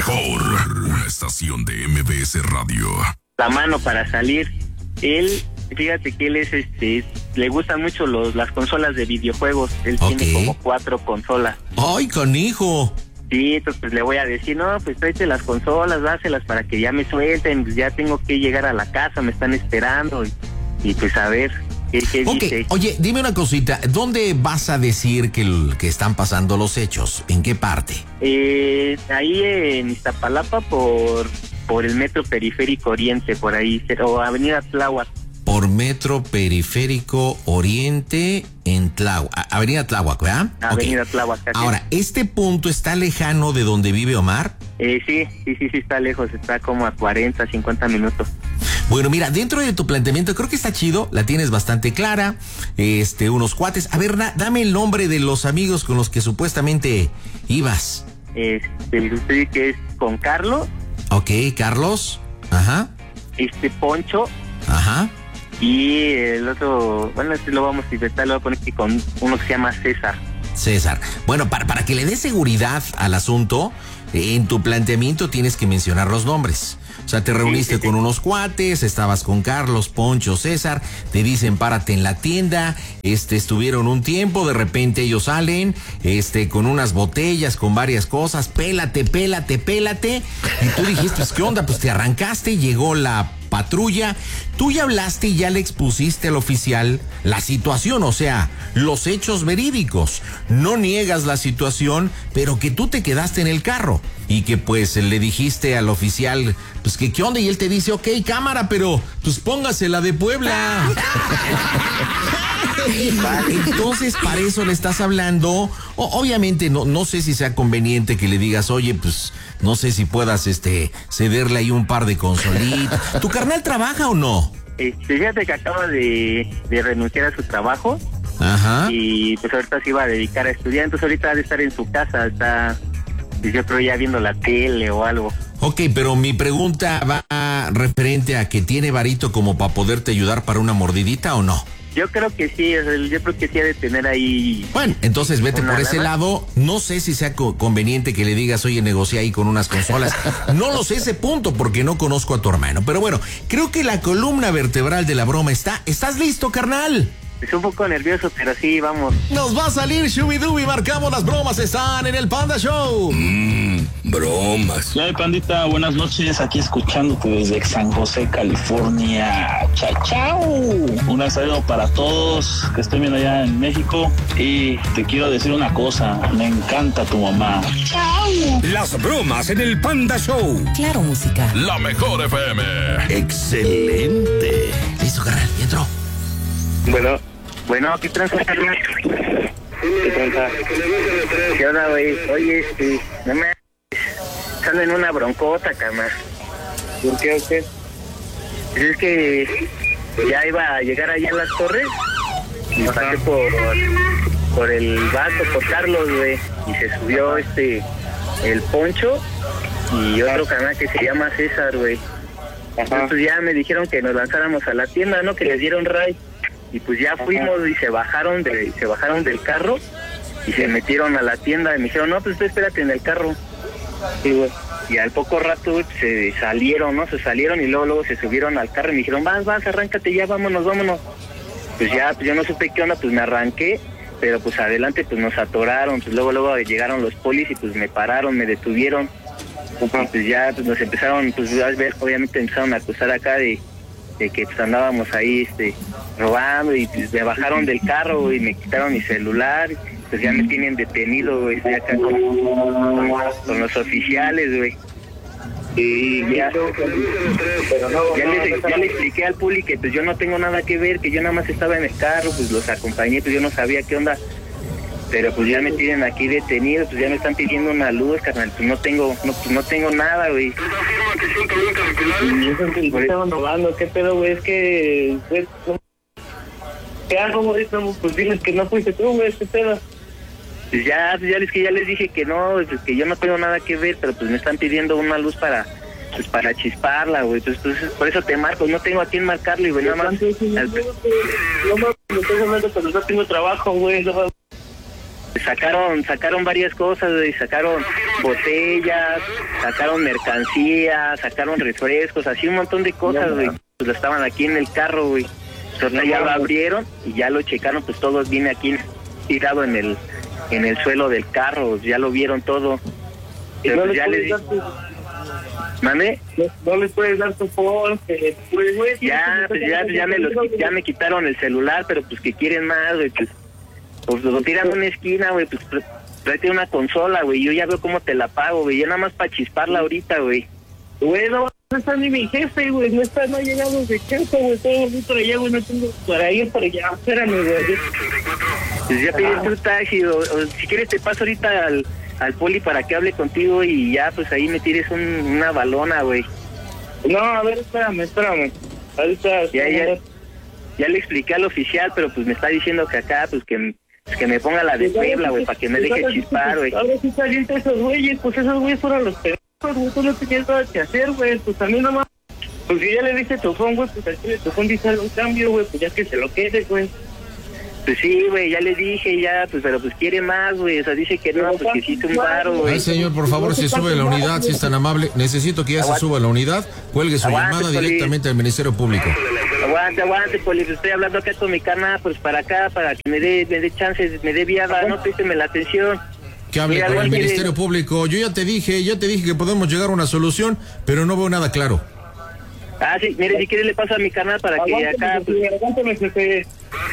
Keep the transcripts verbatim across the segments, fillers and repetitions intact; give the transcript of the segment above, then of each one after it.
mejor, una estación de M B S Radio. La mano para salir. Él, fíjate que él es este, le gustan mucho los las consolas de videojuegos. Él okay. tiene como cuatro consolas. ¡Ay, canijo! Sí, entonces pues le voy a decir, no, pues tráete las consolas, dáselas para que ya me suelten, pues ya tengo que llegar a la casa, me están esperando y, y pues a ver qué, qué okay. dice. Oye, dime una cosita, ¿dónde vas a decir que, que están pasando los hechos? ¿En qué parte? Eh, ahí en Iztapalapa por, por el Metro Periférico Oriente, por ahí, o Avenida Tláhuac. Por Metro Periférico Oriente en Tláhuac, Avenida Tláhuac, ¿verdad? Avenida okay. Tláhuac. Ahora, ¿este punto está lejano de donde vive Omar? Eh, sí, sí, sí, sí, está lejos, está como a cuarenta, cincuenta minutos. Bueno, mira, dentro de tu planteamiento creo que está chido, la tienes bastante clara, este, unos cuates. A ver, da, dame el nombre de los amigos con los que supuestamente ibas. Este, usted que es con Carlos. Ok, Carlos, ajá. Este, Poncho. Ajá. Y el otro, bueno, este lo vamos a intentar, lo voy a poner aquí con uno que se llama César. César. Bueno, para, para que le dé seguridad al asunto, en tu planteamiento tienes que mencionar los nombres. O sea, te reuniste sí, sí, sí. con unos cuates, estabas con Carlos, Poncho, César, te dicen párate en la tienda, este, estuvieron un tiempo, de repente ellos salen, este, con unas botellas, con varias cosas, pélate, pélate, pélate, y tú dijiste, pues, ¿qué onda? Pues te arrancaste, llegó la patrulla, tú ya hablaste y ya le expusiste al oficial la situación, o sea, los hechos verídicos. No niegas la situación, pero que tú te quedaste en el carro y que pues le dijiste al oficial, pues que qué onda, y él te dice, ok, cámara, pero pues póngasela de Puebla. Entonces, para eso le estás hablando. O, obviamente, no, no sé si sea conveniente que le digas, oye, pues, no sé si puedas este cederle ahí un par de consolitas. ¿Tu carnal trabaja o no? Este, fíjate que acaba de, de renunciar a su trabajo. Ajá. Y pues ahorita se iba a dedicar a estudiar, entonces ahorita ha de estar en su casa, está, yo creo, ya viendo la tele o algo. Ok, pero mi pregunta va referente a que tiene varito como para poderte ayudar para una mordidita o no. Yo creo que sí, yo creo que sí ha de tener ahí. Bueno, entonces vete por ese lana. lado. No sé si sea co- conveniente que le digas, oye, negocia ahí con unas consolas. No lo sé ese punto porque no conozco a tu hermano. Pero bueno, creo que la columna vertebral de la broma está. ¿Estás listo, carnal? Estoy un poco nervioso, pero sí, vamos. Nos va a salir Shubidubi, marcamos las bromas, están en el Panda Show. Mmm, bromas. Ya, pandita, buenas noches, aquí escuchándote desde San José, California. Chao, chao. Un saludo para todos que estén viendo allá en México. Y te quiero decir una cosa, me encanta tu mamá. Chao. Las bromas en el Panda Show. Claro, música. La mejor F M. Excelente. Listo, carnal, y entró. Bueno, bueno, ¿qué tranza, carnal? ¿Qué tranza? ¿Qué onda, güey? Oye, este, no me... Estando en una broncota, carnal. ¿Por qué, usted? Pues es que ya iba a llegar allá en las torres y pasé por, por el vato, por Carlos, güey, y se subió este, el Poncho y otro carnal que se llama César, güey. Entonces ya me dijeron que nos lanzáramos a la tienda, ¿no? Que les dieron ray. Y pues ya fuimos y se bajaron de, se bajaron del carro y se metieron a la tienda y me dijeron, no, pues tú espérate en el carro. Sí, güey. Y al poco rato se salieron, ¿no? Se salieron y luego luego se subieron al carro y me dijeron, vas, vas, arráncate ya, vámonos, vámonos. Pues ya, pues yo no supe qué onda, pues me arranqué, pero pues adelante pues nos atoraron, pues luego luego llegaron los polis y pues me pararon, me detuvieron. Y pues ya pues nos empezaron, pues a ver, obviamente empezaron a acusar acá de... de que pues andábamos ahí este robando y pues me bajaron del carro y me quitaron mi celular, pues ya me tienen detenido, güey, estoy acá con, con, con los oficiales, güey. Y ya, ya le, ya le expliqué al puli que pues yo no tengo nada que ver, que yo nada más estaba en el carro, pues los acompañé, pues yo no sabía qué onda. Pero pues ya me tienen aquí detenido, pues ya me están pidiendo una luz, carnal, pues no tengo, no, pues no tengo nada, güey. Y por eso estaban robando, qué pedo, güey, es que, pues, ¿qué hago, güey? Pues diles que no fuiste tú, güey, qué pedo. Pues ya, pues ya les que ya les dije que no, pues que yo no tengo nada que ver, pero pues me están pidiendo una luz para, pues para chisparla, güey, pues, pues por eso te marco, no tengo a quién marcarle, güey, nada más. No mames, no tengo trabajo, güey, no. Sacaron, sacaron varias cosas, güey, sacaron botellas, sacaron mercancía, sacaron refrescos, así un montón de cosas, güey. Pues estaban aquí en el carro, güey. Entonces ya lo abrieron y ya lo checaron, pues todos viene aquí tirado en el en el suelo del carro, ya lo vieron todo. Pero pues ya les ¿Mande? No, no les puedes dar tu phone, que, pues, güey, ya, pues ya, ya me los, ya me quitaron el celular, pero pues que quieren más, güey, pues, pues lo tiran en una esquina, güey, pues tráete una consola, güey, yo ya veo cómo te la pago, güey, ya nada más para chisparla ahorita, güey. Güey, no, no está ni mi jefe, güey, no está, no ha llegado de jefe, güey, todo muy por allá, güey, no tengo para ir para allá, espérame, güey. Pues ya pediste un taxi, o, o si quieres te paso ahorita al... al poli para que hable contigo y ya pues ahí me tires un, una balona, güey. No, a ver, espérame, espérame. Ahorita ya, ya, ya le expliqué al oficial, pero pues me está diciendo que acá, pues que, pues, que me ponga la de Puebla, güey, para que me deje chispar, güey. Ahora sí saliente esos güeyes, pues esos güeyes fueron los pendejos, güey, tú no tenías nada que hacer, güey, pues a mí nomás. Pues si ya le diste tu phone, güey, pues aquí le tu phone dice algún cambio, güey, pues ya que se lo quede, güey. Pues sí, güey, ya le dije, ya, pues, pero pues quiere más, güey, o sea, dice que no, pues que hiciste un paro, güey. Ay, señor, por favor, si sube la unidad, si es tan amable, necesito que ya se suba la unidad, cuelgue su Aguante, llamada poli. directamente al Ministerio Público. Aguante, aguante, poli, pues estoy hablando acá con mi carnal, pues para acá, para que me dé, me dé chances, me dé viada, no présteme la atención. Que hable Mira, con el güey, Ministerio Público. Yo ya te dije, ya te dije que podemos llegar a una solución, pero no veo nada claro. Ah, sí, mire, si quiere le paso a mi canal para que acá, pues... Aguántame, jefe.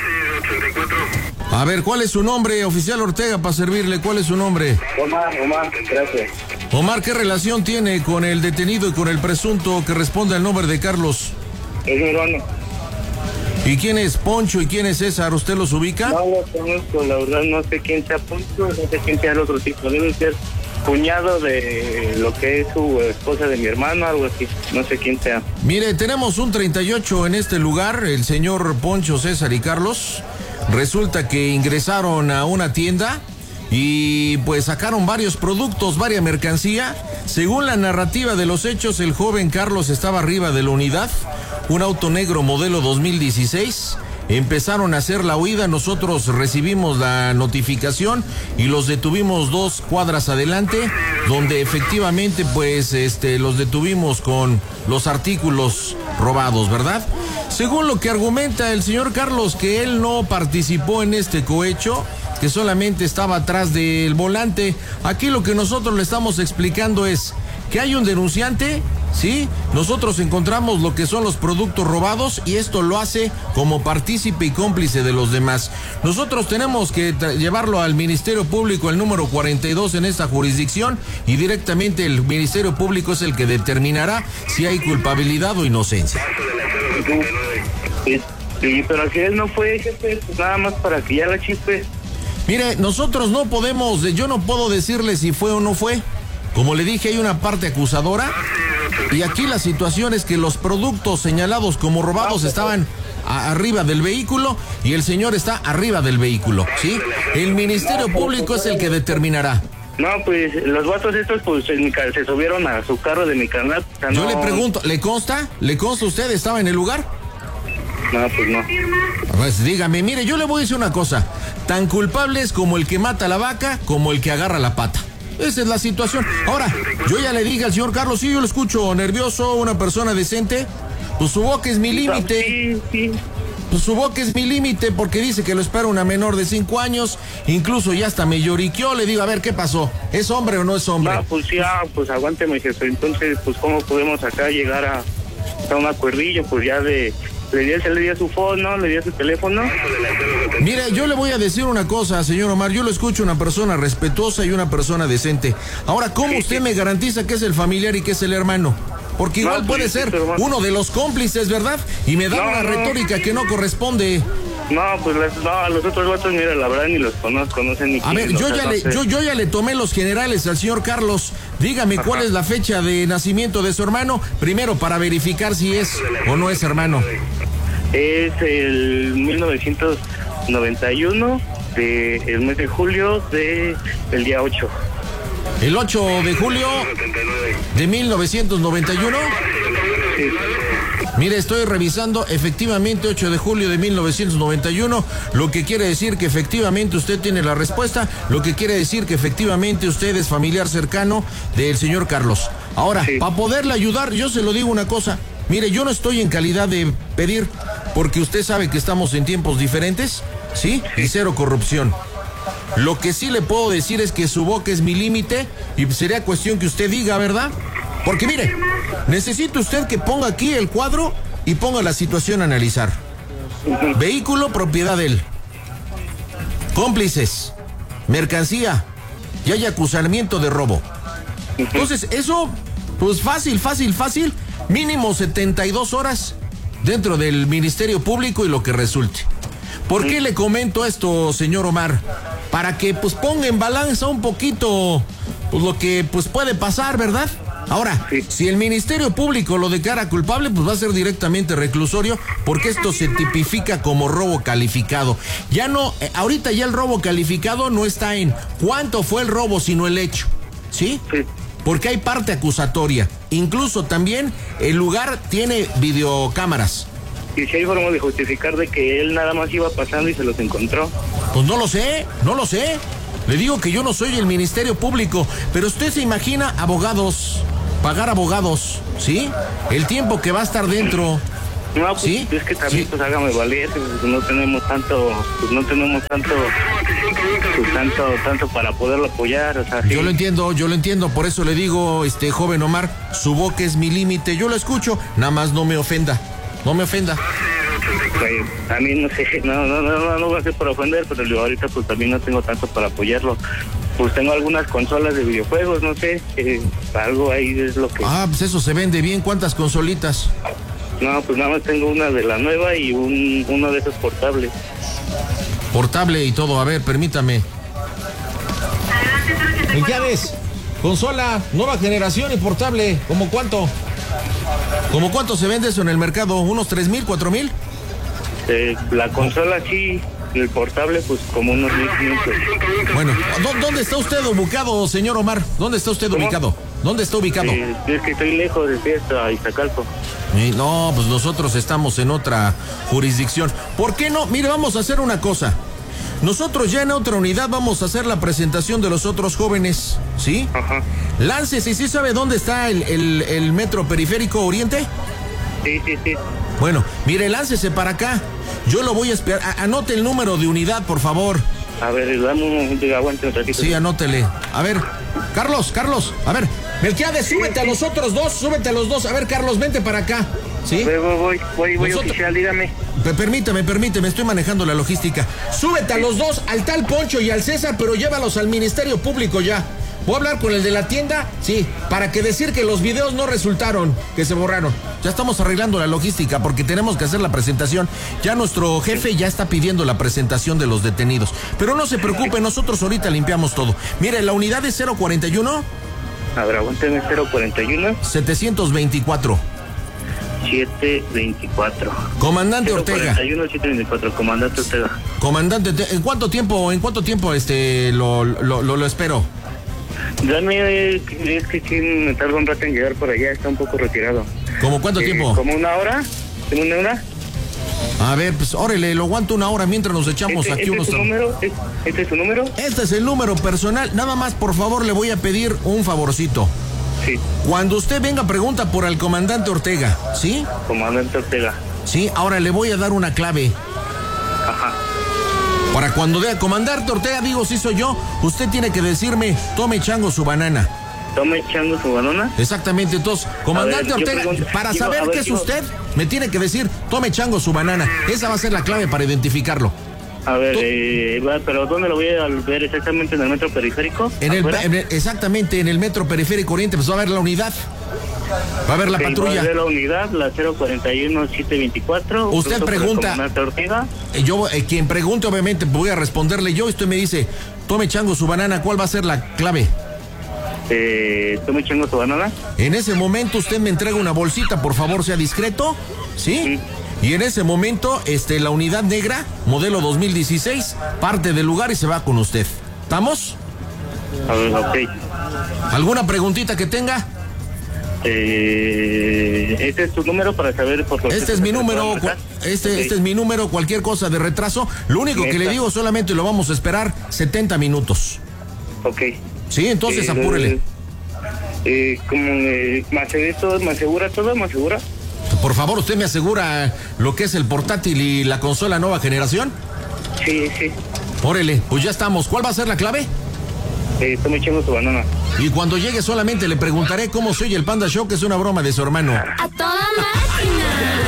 A ver, ¿cuál es su nombre, oficial Ortega, para servirle? ¿Cuál es su nombre? Omar, Omar, gracias. Omar, ¿qué relación tiene con el detenido y con el presunto que responde al nombre de Carlos? Es mi hermano. ¿Y quién es Poncho y quién es César? ¿Usted los ubica? No lo conozco, la verdad, no sé quién sea Poncho, no sé quién sea el otro tipo. Debe ser cuñado de lo que es su esposa de mi hermano, algo así. No sé quién sea. Mire, tenemos un treinta y ocho en este lugar, el señor Poncho, César y Carlos. Resulta que ingresaron a una tienda y pues sacaron varios productos, varias mercancía. Según la narrativa de los hechos, el joven Carlos estaba arriba de la unidad, un auto negro modelo dos mil dieciséis. Empezaron a hacer la huida, nosotros recibimos la notificación y los detuvimos dos cuadras adelante, donde efectivamente pues este los detuvimos con los artículos robados, ¿verdad? Según lo que argumenta el señor Carlos, que él no participó en este cohecho, que solamente estaba atrás del volante. Aquí lo que nosotros le estamos explicando es que hay un denunciante, ¿sí? Nosotros encontramos lo que son los productos robados y esto lo hace como partícipe y cómplice de los demás. Nosotros tenemos que tra- llevarlo al Ministerio Público, el número cuarenta y dos en esta jurisdicción, y directamente el Ministerio Público es el que determinará si hay culpabilidad o inocencia. Sí, sí, pero que él no fue, jefe, pues nada más para que ya la chispe. Mire, nosotros no podemos, yo no puedo decirle si fue o no fue. Como le dije, hay una parte acusadora y aquí la situación es que los productos señalados como robados estaban a, arriba del vehículo y el señor está arriba del vehículo, ¿sí? El Ministerio Público es el que determinará. No, pues los vatos estos pues en mi ca- se subieron a su carro de mi canal. O sea, Yo no... le pregunto, ¿le consta? ¿Le consta usted? ¿Estaba en el lugar? No, pues no. Pues dígame, mire, yo le voy a decir una cosa. Tan culpable es como el que mata la vaca como el que agarra la pata. Esa es la situación. Ahora, yo ya le dije al señor Carlos, sí, yo lo escucho nervioso, una persona decente. Pues su boca es mi límite. Sí, sí. Pues su boca es mi límite porque dice que lo espera una menor de cinco años. Incluso ya hasta me lloriqueó. Le digo, a ver, ¿qué pasó? ¿Es hombre o no es hombre? No, pues ya, pues aguánteme, jefe. Entonces, pues cómo podemos acá llegar a, a un acuerdillo, pues ya de... Le di, se le dio su phone, ¿no? Le dio su teléfono. Mire, yo le voy a decir una cosa, señor Omar. Yo lo escucho una persona respetuosa y una persona decente. Ahora, ¿cómo usted me garantiza que es el familiar y que es el hermano? Porque igual No, puede pues, ser sí, hermano. uno de los cómplices, ¿verdad? Y me da No, una no. retórica que no corresponde. No, pues las, no, a los otros vatos, mira, la verdad ni los conozco, no sé ni A quién, ver, o yo sea, ya, no le, sé. yo, yo ya le tomé los generales al señor Carlos. Dígame cuál es la fecha de nacimiento de su hermano, primero para verificar si es o no es hermano. Es el mil novecientos noventa y uno, de, el mes de julio, de el día ocho. El ocho de julio de mil novecientos noventa y uno. Sí. Mire, estoy revisando, efectivamente, ocho de julio de mil novecientos noventa y uno, lo que quiere decir que efectivamente usted tiene la respuesta, lo que quiere decir que efectivamente usted es familiar cercano del señor Carlos. Ahora, sí. Para poderle ayudar, yo se lo digo una cosa, mire, yo no estoy en calidad de pedir, porque usted sabe que estamos en tiempos diferentes, ¿sí? Y cero corrupción. Lo que sí le puedo decir es que su boca es mi límite y sería cuestión que usted diga, ¿verdad? Porque mire, necesita usted que ponga aquí el cuadro y ponga la situación a analizar. Vehículo, propiedad de él. Cómplices, mercancía y hay acusamiento de robo. Entonces, eso, pues fácil, fácil, fácil, mínimo setenta y dos horas dentro del Ministerio Público y lo que resulte. ¿Por qué le comento esto, señor Omar? Para que pues ponga en balanza un poquito pues lo que pues puede pasar, ¿verdad? Ahora, sí. Si el Ministerio Público lo declara culpable, pues va a ser directamente reclusorio, porque esto se tipifica como robo calificado. Ya no, eh, ahorita ya el robo calificado no está en cuánto fue el robo, sino el hecho, ¿sí? Sí. Porque hay parte acusatoria. Incluso también el lugar tiene videocámaras. ¿Y si hay forma de justificar de que él nada más iba pasando y se los encontró? Pues no lo sé, no lo sé. Le digo que yo no soy el Ministerio Público, pero usted se imagina abogados, pagar abogados, ¿sí? El tiempo que va a estar dentro. No, pues ¿sí? Es que también, sí. Pues hágame valer, pues no tenemos tanto, pues no tenemos tanto, pues tanto, tanto para poderlo apoyar, o sea, sí. Yo lo entiendo, yo lo entiendo, por eso le digo, este joven Omar, su boca es mi límite, yo lo escucho, nada más no me ofenda, no me ofenda. Pues, a mí no sé, no, no, no, no, no voy a ser por ofender, pero yo ahorita pues también no tengo tanto para apoyarlo. Pues tengo algunas consolas de videojuegos, no sé, eh, algo ahí es lo que... Ah, pues eso se vende bien, ¿cuántas consolitas? No, pues nada más tengo una de la nueva y un uno de esos portables. Portable y todo, a ver, permítame. ¿En qué ves? Consola, nueva generación y portable, ¿cómo cuánto? ¿Cómo cuánto se vende eso en el mercado? ¿Unos tres mil, cuatro mil? Eh, la consola sí, el portable pues como unos mil quinientos. Bueno, ¿dónde está usted ubicado, señor Omar? ¿Dónde está usted ¿Cómo? ubicado? ¿Dónde está ubicado? Eh, es que estoy lejos de Fiesta, Iztacalco. Eh, no, pues nosotros estamos en otra jurisdicción. ¿Por qué no? Mire, vamos a hacer una cosa. Nosotros ya en otra unidad vamos a hacer la presentación de los otros jóvenes, ¿sí? Ajá. Láncese, ¿y sí sabe dónde está el, el, el metro periférico Oriente? Sí, sí, sí. Bueno, mire, láncese para acá. Yo lo voy a esperar. A, anote el número de unidad, por favor. A ver, dame un momento, aguante un ratito. Sí, anótele. A ver, Carlos, Carlos, a ver. Melquiades, súbete sí, a sí. los otros dos, súbete a los dos. A ver, Carlos, vente para acá. ¿Sí? Voy, voy, voy, voy, voy oficial, dígame. Permíteme, permíteme, estoy manejando la logística. Súbete a los dos, al tal Poncho y al César, pero llévalos al Ministerio Público ya. Voy a hablar con el de la tienda, sí, para que decir que los videos no resultaron, que se borraron. Ya estamos arreglando la logística porque tenemos que hacer la presentación. Ya nuestro jefe ya está pidiendo la presentación de los detenidos. Pero no se preocupe, nosotros ahorita limpiamos todo. Mire, la unidad es cero cuarenta y uno. A ver, aguánteme, cero cuarenta y uno. setecientos veinticuatro. setecientos veinticuatro. Comandante Ortega. cuarenta y uno, setecientos veinticuatro, comandante Ortega. Comandante, ¿en cuánto tiempo, en cuánto tiempo este lo, lo, lo, lo espero? Dame, es que sí me tarda un rato en llegar por allá, está un poco retirado. ¿Cómo cuánto eh, tiempo? ¿Como una hora? ¿Como una hora? A ver, pues órale, lo aguanto una hora mientras nos echamos ¿Este, aquí este unos... Es número? ¿Este es su número? Este es el número personal. Nada más, por favor, le voy a pedir un favorcito. Sí. Cuando usted venga, pregunta por el comandante Ortega, ¿sí? Comandante Ortega. Sí, ahora le voy a dar una clave. Ajá. Para cuando vea comandante Ortega, digo, sí soy yo, usted tiene que decirme, tome chango su banana. ¿Tome chango su banana? Exactamente, entonces, comandante ver, Ortega, pregunto, para digo, saber ver, qué digo, es usted, me tiene que decir, tome chango su banana. Esa va a ser la clave para identificarlo. A ver, eh, pero ¿dónde lo voy a ver exactamente? ¿En el metro periférico? En el, en el, exactamente, en el metro periférico Oriente, pues va a ver la unidad. Va a ver la okay, patrulla. Va a ver la unidad, la cero cuarenta y uno, setecientos veinticuatro. Usted pregunta. Ortega. Yo, eh, quien pregunte, obviamente, voy a responderle yo. Usted me dice, tome chango su banana, ¿cuál va a ser la clave? Eh, tome chango su banana. En ese momento usted me entrega una bolsita, por favor, sea discreto, ¿sí? Sí. Y en ese momento, este, la unidad negra, modelo dos mil dieciséis, parte del lugar y se va con usted. ¿Estamos? A ver, ok. ¿Alguna preguntita que tenga? Eh, este es tu número para saber por qué. Este es mi número, cua- este, okay. este es mi número, cualquier cosa de retraso. Lo único que le digo, solamente lo vamos a esperar setenta minutos. Ok. Sí, entonces Eh, apúrele. Eh, como eh, más todo, más segura todo, más segura. Por favor, ¿usted me asegura lo que es el portátil y la consola nueva generación? Sí, sí. Órale, pues ya estamos. ¿Cuál va a ser la clave? Eh, estoy echando tu banana. Y cuando llegue solamente le preguntaré cómo se oye el Panda Show, que es una broma de su hermano. ¡A toda máquina!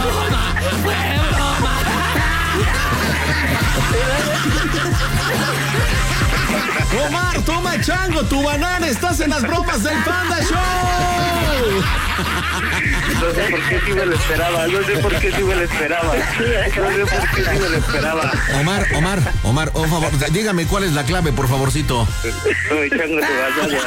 Omar, toma chango, tu banana, estás en las bromas del Panda Show. No sé por qué sí me lo esperaba, no sé por qué sí me lo esperaba. No sé por qué sí me lo esperaba. Omar, Omar, Omar, por favor, dígame cuál es la clave, por favorcito. Estoy echando tu banana.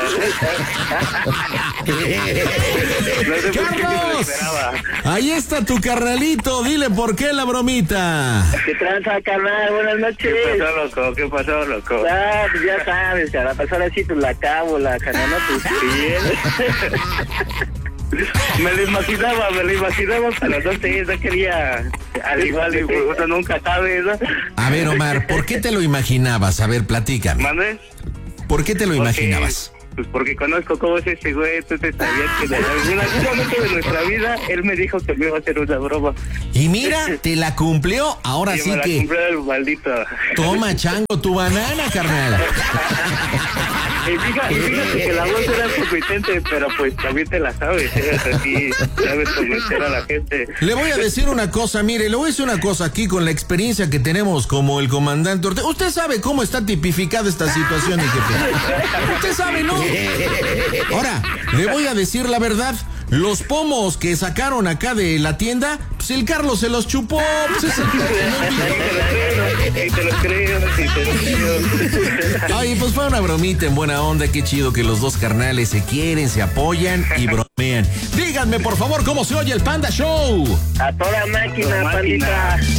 No sé por qué sí me lo ¡Carlos! esperaba. Ahí está tu carnalito, dile por qué la bromita. ¿Qué tranza, carnal? Buenas ¿Qué noches. pasó, loco? ¿Qué pasó, loco? Ah, pues ya sabes, cara. Pues ahora sí, pues la cabo, la canana, pues sí. Me lo imaginaba, me lo imaginaba, pero no sé, no quería. Al igual, y uno nunca sabe, ¿no? A ver, Omar, ¿por qué te lo imaginabas? A ver, platícame. ¿Mande? ¿Por qué te lo Porque- imaginabas? Pues porque conozco cómo es ese güey, entonces sabía que en algún algún momento de nuestra vida él me dijo que me iba a hacer una broma. Y mira, te la cumplió, ahora Y sí me la que... cumplió el maldito. Toma, chango, tu banana, carnal. Y fíjate, y fíjate que la voz era competente, pero pues también te la sabes, ¿eh? O sea, sí, sabes convencer a la gente. Le voy a decir una cosa, mire, le voy a decir una cosa aquí con la experiencia que tenemos como el comandante Ortega. Usted sabe cómo está tipificada esta situación, mi jefe. Usted sabe, ¿no? Ahora, le voy a decir la verdad. Los pomos que sacaron acá de la tienda, pues el Carlos se los chupó. Pues es el que Sí, te lo creo, sí, te lo creo. Ay, pues fue una bromita en buena onda. Qué chido que los dos carnales se quieren, se apoyan y bromean. Díganme, por favor, cómo se oye el Panda Show. A toda máquina, Toda máquina. pandita.